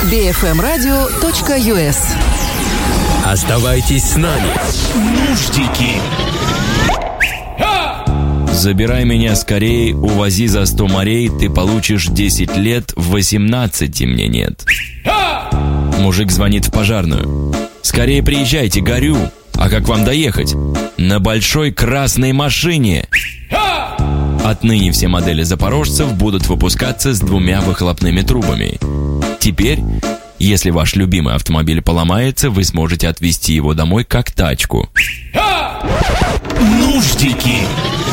bfmradio.us. Оставайтесь с нами. Нуждики. Забирай меня скорей, увози за 100 морей, ты получишь 10 лет, 18 мне нет. Мужик звонит в пожарную. Скорее приезжайте, горю. А как вам доехать? На большой красной машине. Отныне все модели запорожцев будут выпускаться с 2 выхлопными трубами. Теперь, если ваш любимый автомобиль поломается, вы сможете отвезти его домой как тачку. Нуждики.